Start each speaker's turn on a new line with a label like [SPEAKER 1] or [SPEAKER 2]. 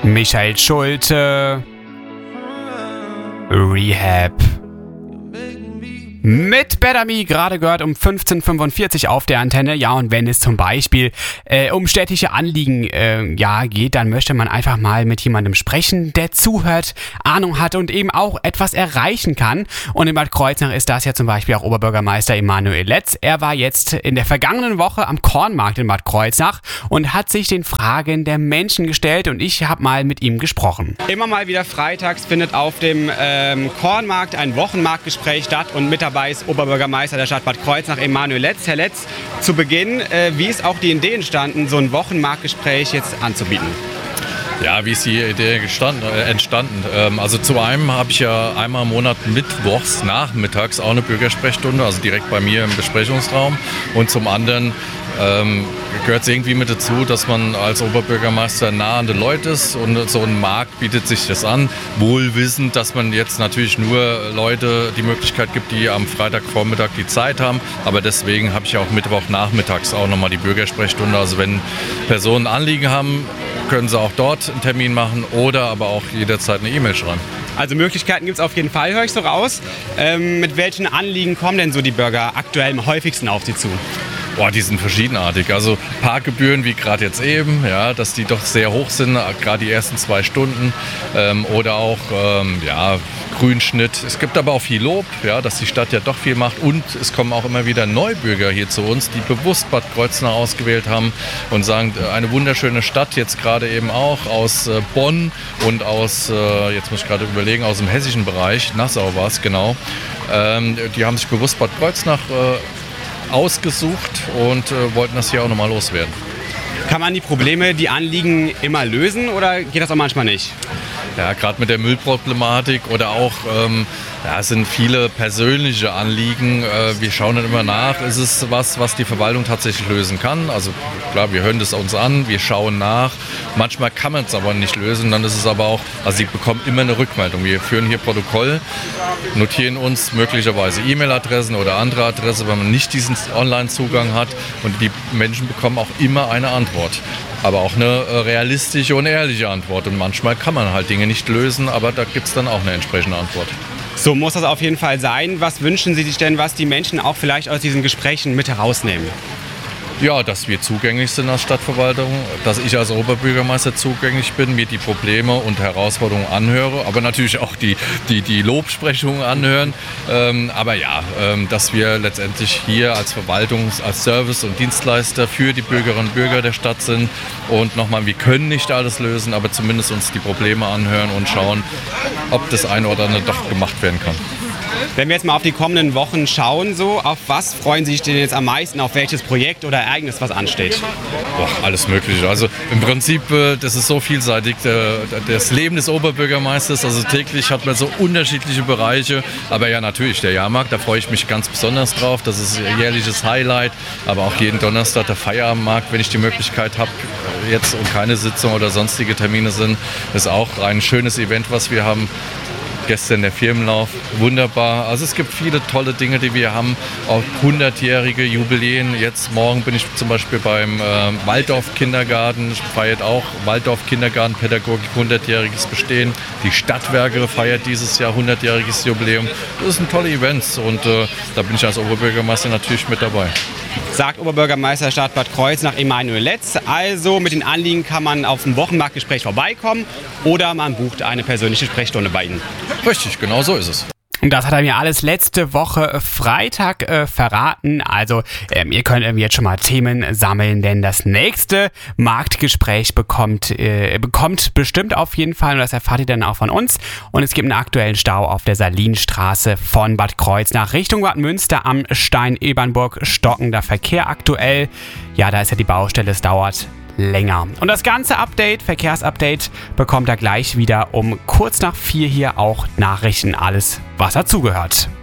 [SPEAKER 1] Michael Schulte, Rehab. Mit Better Me, gerade gehört um 15:45 auf der Antenne. Ja, und wenn es zum Beispiel um städtische Anliegen geht, dann möchte man einfach mal mit jemandem sprechen, der zuhört, Ahnung hat und eben auch etwas erreichen kann. Und in Bad Kreuznach ist das ja zum Beispiel auch Oberbürgermeister Emanuel Letz. Er war jetzt in der vergangenen Woche am Kornmarkt in Bad Kreuznach und hat sich den Fragen der Menschen gestellt und ich habe mal mit ihm gesprochen. Immer mal wieder freitags findet auf dem Kornmarkt ein Wochenmarktgespräch statt und mit dabei ist Oberbürgermeister der Stadt Bad Kreuznach, Emanuel Letz. Herr Letz, zu Beginn, wie ist auch die Idee entstanden, so ein Wochenmarktgespräch jetzt anzubieten?
[SPEAKER 2] Ja, wie ist die Idee entstanden? Also zu einem habe ich ja einmal im Monat mittwochs nachmittags auch eine Bürgersprechstunde, also direkt bei mir im Besprechungsraum. Und zum anderen gehört es irgendwie mit dazu, dass man als Oberbürgermeister nah an den Leuten ist und so ein Markt bietet sich das an, wohl wissend, dass man jetzt natürlich nur Leute die Möglichkeit gibt, die am Freitagvormittag die Zeit haben, aber deswegen habe ich auch Mittwochnachmittags auch nochmal die Bürgersprechstunde, also wenn Personen Anliegen haben, können sie auch dort einen Termin machen oder aber auch jederzeit eine E-Mail schreiben.
[SPEAKER 1] Also Möglichkeiten gibt es auf jeden Fall, höre ich so raus. Mit welchen Anliegen kommen denn so die Bürger aktuell am häufigsten auf Sie zu?
[SPEAKER 2] Boah, die sind verschiedenartig. Also Parkgebühren wie gerade jetzt eben, ja, dass die doch sehr hoch sind, gerade die ersten 2 Stunden. Oder auch Grünschnitt. Es gibt aber auch viel Lob, ja, dass die Stadt ja doch viel macht. Und es kommen auch immer wieder Neubürger hier zu uns, die bewusst Bad Kreuznach ausgewählt haben und sagen, eine wunderschöne Stadt, jetzt gerade eben auch aus Bonn und aus, jetzt muss ich gerade überlegen, aus dem hessischen Bereich, Nassau war es, genau. Die haben sich bewusst Bad Kreuznach ausgesucht und wollten das hier auch nochmal loswerden.
[SPEAKER 1] Kann man die Probleme, die Anliegen immer lösen oder geht das auch manchmal nicht?
[SPEAKER 2] Ja, gerade mit der Müllproblematik oder auch es sind viele persönliche Anliegen. Wir schauen dann immer nach, ist es was die Verwaltung tatsächlich lösen kann. Also klar, wir hören das uns an, wir schauen nach. Manchmal kann man es aber nicht lösen. Dann ist es aber auch, also sie bekommen immer eine Rückmeldung. Wir führen hier Protokoll, notieren uns möglicherweise E-Mail-Adressen oder andere Adresse, wenn man nicht diesen Online-Zugang hat. Und die Menschen bekommen auch immer eine Antwort. Aber auch eine realistische und ehrliche Antwort. Und manchmal kann man halt Dinge nicht lösen, aber da gibt es dann auch eine entsprechende Antwort.
[SPEAKER 1] So muss das auf jeden Fall sein. Was wünschen Sie sich denn, was die Menschen auch vielleicht aus diesen Gesprächen mit herausnehmen?
[SPEAKER 2] Ja, dass wir zugänglich sind als Stadtverwaltung, dass ich als Oberbürgermeister zugänglich bin, mir die Probleme und Herausforderungen anhöre, aber natürlich auch die Lobsprechungen anhören. Dass wir letztendlich hier als Verwaltung, als Service- und Dienstleister für die Bürgerinnen und Bürger der Stadt sind. Und nochmal, wir können nicht alles lösen, aber zumindest uns die Probleme anhören und schauen, ob das eine oder andere doch gemacht werden kann.
[SPEAKER 1] Wenn wir jetzt mal auf die kommenden Wochen schauen, so, auf was freuen Sie sich denn jetzt am meisten, auf welches Projekt oder Ereignis, was ansteht?
[SPEAKER 2] Alles Mögliche. Also im Prinzip, das ist so vielseitig, das Leben des Oberbürgermeisters, also täglich hat man so unterschiedliche Bereiche, aber ja natürlich der Jahrmarkt, da freue ich mich ganz besonders drauf, das ist ein jährliches Highlight, aber auch jeden Donnerstag der Feierabendmarkt, wenn ich die Möglichkeit habe, jetzt und keine Sitzung oder sonstige Termine sind, ist auch ein schönes Event, was wir haben. Gestern der Firmenlauf, wunderbar. Also es gibt viele tolle Dinge, die wir haben, auch 100-jährige Jubiläen. Jetzt morgen bin ich zum Beispiel beim Waldorf-Kindergarten, feiert auch Waldorf-Kindergarten-Pädagogik 100-jähriges Bestehen. Die Stadtwerke feiert dieses Jahr 100-jähriges Jubiläum. Das sind tolle Events und da bin ich als Oberbürgermeister natürlich mit dabei.
[SPEAKER 1] Sagt Oberbürgermeister der Stadt Bad Kreuznach Emanuel Letz. Also mit den Anliegen kann man auf dem Wochenmarktgespräch vorbeikommen oder man bucht eine persönliche Sprechstunde bei Ihnen.
[SPEAKER 2] Richtig, genau so ist es.
[SPEAKER 1] Und das hat er mir alles letzte Woche Freitag verraten. Also ihr könnt jetzt schon mal Themen sammeln, denn das nächste Marktgespräch bekommt bestimmt auf jeden Fall, und das erfahrt ihr dann auch von uns. Und es gibt einen aktuellen Stau auf der Salinstraße von Bad Kreuznach Richtung Bad Münster am Stein-Ebernburg. Stockender Verkehr aktuell. Ja, da ist ja die Baustelle, es dauert länger. Und das ganze Verkehrsupdate, bekommt ihr gleich wieder um kurz nach 4 hier auch Nachrichten, alles was dazugehört.